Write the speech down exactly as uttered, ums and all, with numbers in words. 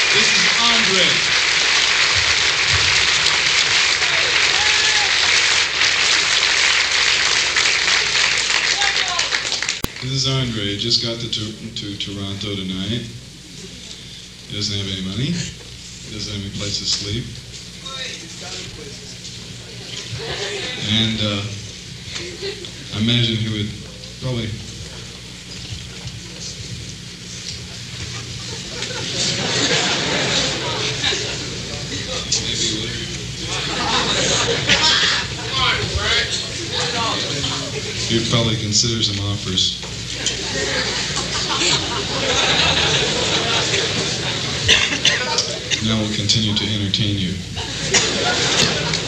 This is Andre. This is Andre. Just got to, to Toronto tonight. He doesn't have any money. He doesn't have any place to sleep. And uh, I imagine he would probably maybe he would. He'd probably consider some offers. Now we'll continue to entertain you.